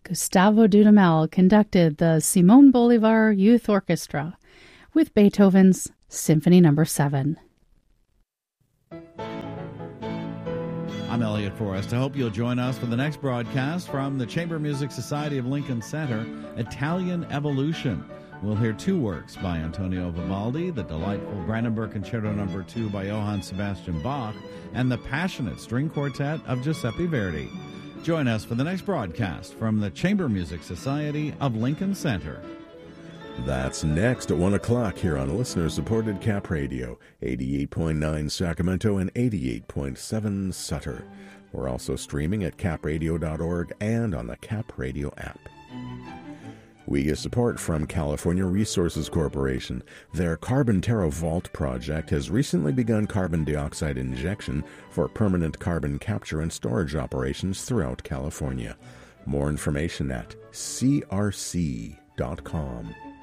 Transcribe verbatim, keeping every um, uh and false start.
Gustavo Dudamel conducted the Simón Bolívar Youth Orchestra with Beethoven's Symphony Number seven. I'm Elliot Forrest. I hope you'll join us for the next broadcast from the Chamber Music Society of Lincoln Center, Italian Evolution. We'll hear two works by Antonio Vivaldi, the delightful Brandenburg Concerto Number two by Johann Sebastian Bach, and the passionate string quartet of Giuseppe Verdi. Join us for the next broadcast from the Chamber Music Society of Lincoln Center. That's next at one o'clock here on listener-supported Cap Radio, eighty-eight point nine Sacramento and eighty-eight point seven Sutter. We're also streaming at cap radio dot org and on the Cap Radio app. We get support from California Resources Corporation. Their Carbon Terra Vault project has recently begun carbon dioxide injection for permanent carbon capture and storage operations throughout California. More information at c r c dot com.